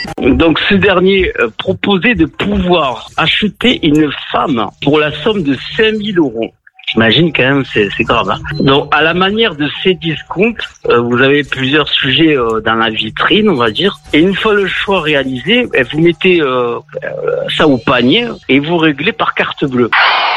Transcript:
Donc ce dernier proposait de pouvoir acheter une femme pour la somme de 5 000 €. J'imagine quand même, c'est grave. Hein. Donc, à la manière de ces discounts, vous avez plusieurs sujets dans la vitrine, on va dire. Et une fois le choix réalisé, vous mettez ça au panier et vous réglez par carte bleue.